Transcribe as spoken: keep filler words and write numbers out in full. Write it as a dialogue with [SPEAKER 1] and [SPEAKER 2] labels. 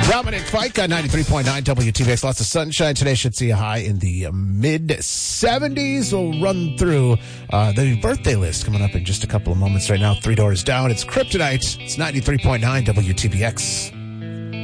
[SPEAKER 1] Dominic Fike on ninety-three point nine W T B X. Lots of sunshine today. Should see a high in the mid seventies. We'll run through uh, the birthday list coming up in just a couple of moments right now. Three doors down. It's Kryptonite. It's ninety-three point nine W T B X.